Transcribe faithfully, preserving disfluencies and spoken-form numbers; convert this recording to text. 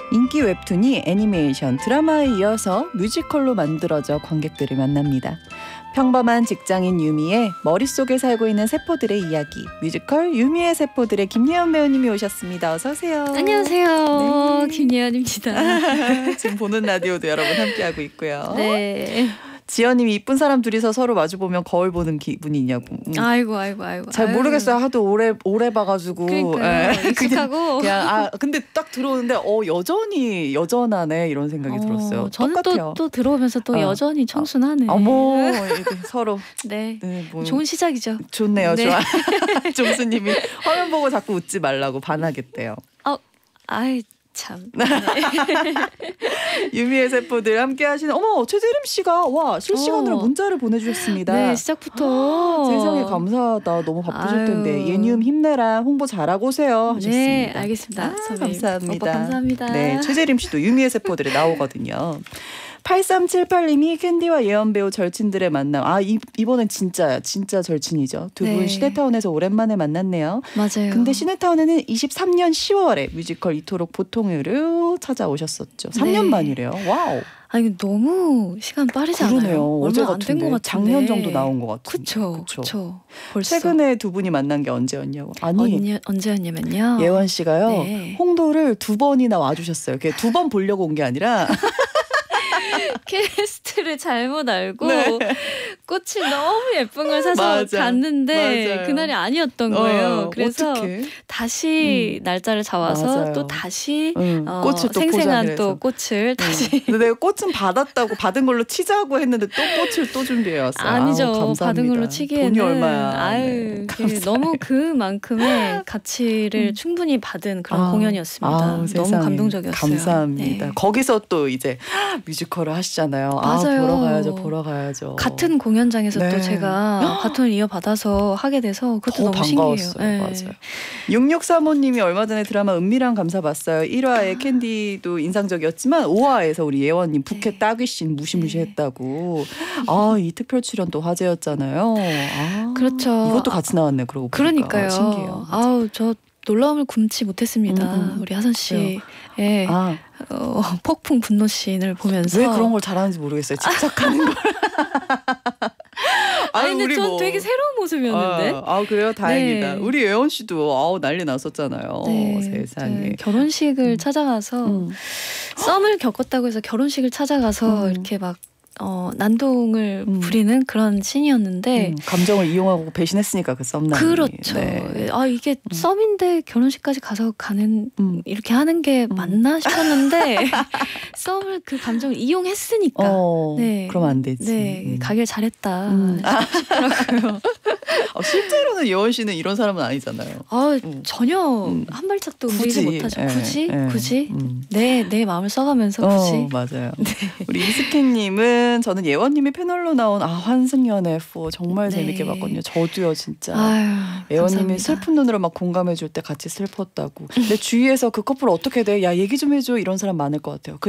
인기 웹툰이 애니메이션, 드라마에 이어서 뮤지컬로 만들어져 관객들을 만납니다. 평범한 직장인 유미의 머릿속에 살고 있는 세포들의 이야기, 뮤지컬 유미의 세포들의 김예원 배우님이 오셨습니다. 어서 오세요. 안녕하세요. 네. 김예원입니다. 지금 보는 라디오도 여러분 함께하고 있고요. 네. 지연님이 이쁜 사람 둘이서 서로 마주보면 거울 보는 기분이냐고. 음. 아이고 아이고 아이고. 잘 모르겠어요. 하도 오래 오래 봐가지고. 그러니까요. 예. 익숙하고. 그냥, 그냥 아 근데 딱 들어오는데 어 여전히 여전하네 이런 생각이 어, 들었어요. 저는 똑같아요. 또, 또 들어오면서 또 어. 여전히 청순하네. 어, 어머 이렇게 서로. 네. 네 뭐, 좋은 시작이죠. 좋네요. 네. 좋아. 종수님이 화면 보고 자꾸 웃지 말라고 반하겠대요. 어, 아이. 참. 네. 유미의 세포들 함께 하시는 어머 최재림 씨가 와 실시간으로 어. 문자를 보내주셨습니다. 네 시작부터 세상에 감사하다. 너무 바쁘실 아유. 텐데 예니움 힘내라 홍보 잘하고 오세요 하셨습니다. 네 알겠습니다. 아, 감사합니다. 오빠 감사합니다. 네 최재림 씨도 유미의 세포들에 나오거든요. 팔삼칠팔님이 캔디와 예원 배우 절친들의 만남. 아 이, 이번엔 진짜야. 진짜 절친이죠. 두 분 네. 시네타운에서 오랜만에 만났네요. 맞아요. 근데 시네타운에는 이십삼년 시월에 뮤지컬 이토록 보통으로 찾아오셨었죠. 삼 년 네. 만이래요. 와우. 아 이거 너무 시간 빠르지 않아요? 그러네요. 어제 얼마 안 된 것 같은데. 같은데. 작년 정도 나온 것 같은데. 그쵸. 그쵸. 벌써. 최근에 두 분이 만난 게 언제였냐고. 아니 언제, 언제였냐면요. 예원 씨가요. 네. 홍도를 두 번이나 와주셨어요. 두 번 보려고 온 게 아니라 캐스트를 잘못 알고 네. 꽃이 너무 예쁜 걸 사서 맞아. 갔는데 맞아요. 그날이 아니었던 거예요. 어, 그래서 어떡해? 다시 음. 날짜를 잡아서 맞아요. 또 다시 응, 어, 꽃을 또 생생한 포장해서. 또 꽃을 다시 근데 내가 꽃은 받았다고 받은 걸로 치자고 했는데 또 꽃을 또 준비해 왔어요. 아니죠. 아우, 감사합니다. 받은 걸로 치기에는 돈이 얼마야. 아유, 네. 너무 그만큼의 가치를 충분히 받은 그런 아, 공연이었습니다. 아우, 너무 세상에. 감동적이었어요. 감사합니다. 네. 거기서 또 이제 뮤지컬을 하시잖아요. 맞아요. 아, 보러 가야죠. 보러 가야죠. 같은 공연장에서 네. 또 제가 바톤을 이어받아서 하게 돼서 그것도 더 너무 반가웠어요. 신기해요. 네. 맞아요. 육육삼오님이 얼마 전에 드라마 은밀한 감사 봤어요. 일 화에 캔디도 인상적이었지만 오 화에서 우리 예원님 부캐 네. 따귀신 무시무시했다고. 아, 이 특별 출연 또 화제였잖아요. 아, 그렇죠. 이것도 같이 나왔네. 그러고 보니까. 그러니까요. 신기해요. 아우 저 놀라움을 굶지 못했습니다. 음, 음. 우리 하선 씨의 아, 어, 폭풍 분노 씬을 보면서 왜 그런 걸 잘하는지 모르겠어요. 집착하는 걸. 아니 근데 우리 전 뭐. 되게 새로운 모습이었는데. 아, 아 그래요? 다행이다. 네. 우리 예원 씨도 아우 난리 났었잖아요. 네, 세상에. 결혼식을 음. 찾아가서 음. 썸을 겪었다고 해서 결혼식을 찾아가서 음. 이렇게 막 어, 난동을 음. 부리는 그런 씬이었는데 음, 감정을 이용하고 배신했으니까 그 썸남이. 그렇죠. 네. 아 이게 음. 썸인데 결혼식까지 가서 가는 음. 이렇게 하는 게 음. 맞나 싶었는데 썸을 그 감정을 이용했으니까. 어, 네. 그럼 안 되지. 네, 음. 가길 잘했다 음. 싶더라고요. 어, 실제로는 예원 씨는 이런 사람은 아니잖아요. 아 음. 전혀 음. 한 발짝도 굳이. 움직이지 못하죠. 예, 굳이 예. 굳이 음. 내 내 마음을 써가면서 굳이. 어, 맞아요. 우리 이스케님은 저는 예원님이 패널로 나온 아 환승연애 사 정말 네. 재밌게 봤거든요. 저도요 진짜. 아유, 예원님이 감사합니다. 슬픈 눈으로 막 공감해줄 때 같이 슬펐다고. 내 주위에서 그 커플 어떻게 돼? 야 얘기 좀 해줘 이런 사람 많을 것 같아요. 그